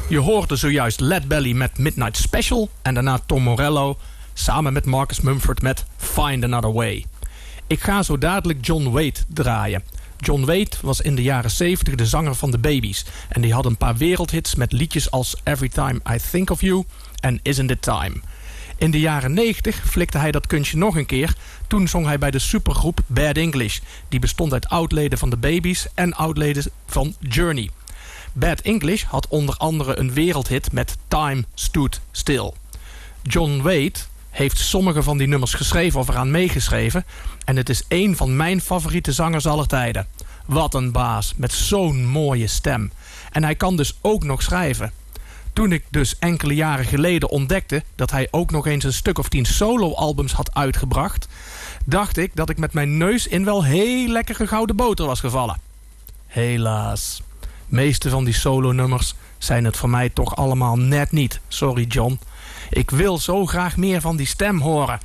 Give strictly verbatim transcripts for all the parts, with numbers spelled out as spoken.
Je hoorde zojuist Lead Belly met Midnight Special en daarna Tom Morello samen met Marcus Mumford met Find Another Way. Ik ga zo dadelijk John Waite draaien. John Waite was in de jaren zeventig de zanger van de Babies en die had een paar wereldhits met liedjes als Every Time I Think of You en Isn't It Time. In de jaren negentig flikte hij dat kunstje nog een keer. Toen zong hij bij de supergroep Bad English. Die bestond uit oudleden van de Babies en oudleden van Journey. Bad English had onder andere een wereldhit met Time Stood Still. John Waite heeft sommige van die nummers geschreven of eraan meegeschreven. En het is één van mijn favoriete zangers aller tijden. Wat een baas, met zo'n mooie stem. En hij kan dus ook nog schrijven. Toen ik dus enkele jaren geleden ontdekte dat hij ook nog eens een stuk of tien solo-albums had uitgebracht, dacht ik dat ik met mijn neus in wel heel lekkere gouden boter was gevallen. Helaas. Meeste van die solo-nummers zijn het voor mij toch allemaal net niet. Sorry John. Ik wil zo graag meer van die stem horen.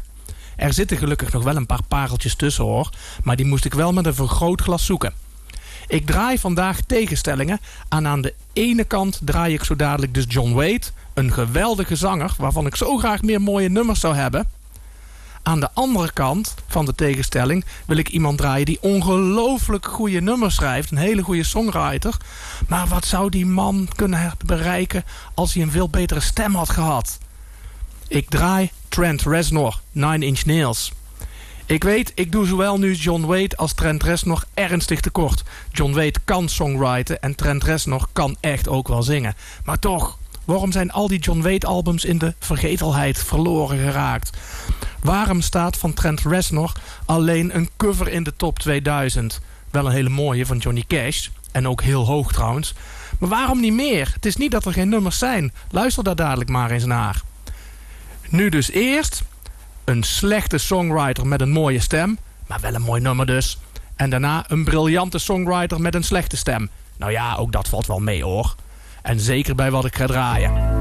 Er zitten gelukkig nog wel een paar pareltjes tussen hoor, maar die moest ik wel met een vergrootglas zoeken. Ik draai vandaag tegenstellingen en aan de ene kant draai ik zo dadelijk dus John Waite, een geweldige zanger waarvan ik zo graag meer mooie nummers zou hebben. Aan de andere kant van de tegenstelling wil ik iemand draaien die ongelooflijk goede nummers schrijft, een hele goede songwriter. Maar wat zou die man kunnen bereiken als hij een veel betere stem had gehad? Ik draai Trent Reznor, Nine Inch Nails. Ik weet, ik doe zowel nu John Waite als Trent Reznor ernstig tekort. John Waite kan songwriten en Trent Reznor kan echt ook wel zingen. Maar toch, waarom zijn al die John Waite albums in de vergetelheid verloren geraakt? Waarom staat van Trent Reznor alleen een cover in de top tweeduizend? Wel een hele mooie van Johnny Cash. En ook heel hoog trouwens. Maar waarom niet meer? Het is niet dat er geen nummers zijn. Luister daar dadelijk maar eens naar. Nu dus eerst een slechte songwriter met een mooie stem. Maar wel een mooi nummer dus. En daarna een briljante songwriter met een slechte stem. Nou ja, ook dat valt wel mee hoor. En zeker bij wat ik ga draaien.